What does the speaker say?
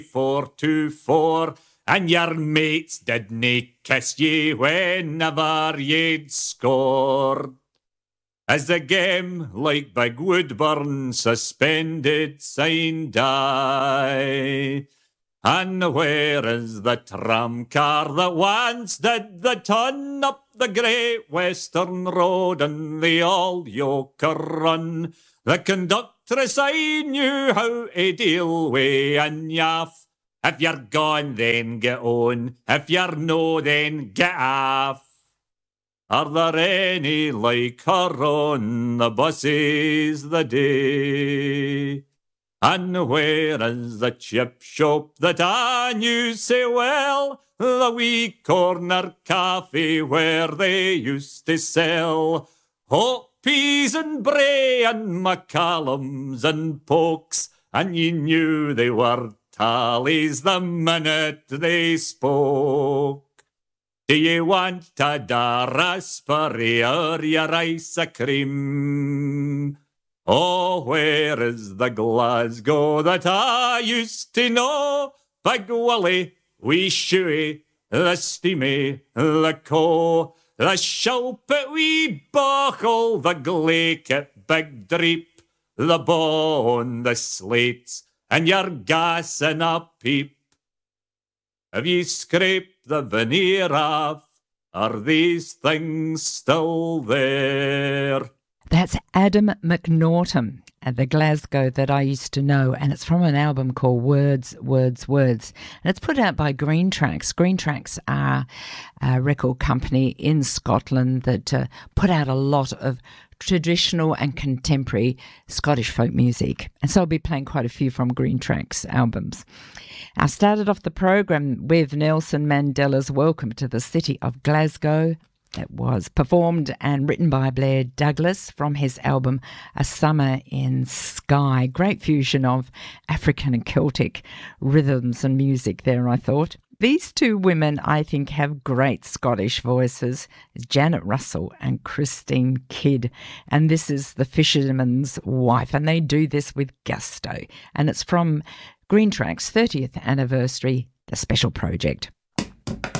4-2-4, and your mates didna kiss ye whenever ye'd scored. As the game, like Big Woodburn, suspended signed die. And where is the tram car that once did the ton up the Great Western Road and the old Yoker Run? The conductress I knew how to deal wi' and yaff. If you're gone, then get on. If you're no, then get off. Are there any like her on the buses the day? And where is the chip shop that I knew so well? The wee corner cafe where they used to sell hot peas and bray and macallums and pokes, and you knew they were tallies the minute they spoke. Do you want a raspberry or your ice cream? Oh, where is the Glasgow that I used to know? Big Willie, wee Shuey, the Steamy, the Co, the Shulpit, wee Bachel, the Glaikit, Big Dreep, the Bone, the Slates, and your gas in a peep. Have ye scraped the veneer off? Are these things still there? That's Adam McNaughton at the Glasgow that I used to know, and it's from an album called Words, Words, Words. And it's put out by Green Tracks. Green Tracks are a record company in Scotland that put out a lot of traditional and contemporary Scottish folk music. And so I'll be playing quite a few from Green Tracks albums. I started off the program with Nelson Mandela's Welcome to the City of Glasgow. That was performed and written by Blair Douglas from his album A Summer in Skye. Great fusion of African and Celtic rhythms and music there, I thought. These two women, I think, have great Scottish voices, Janet Russell and Christine Kidd. And this is The Fisherman's Wife, and they do this with gusto. And it's from Green Tracks' 30th anniversary, the special project.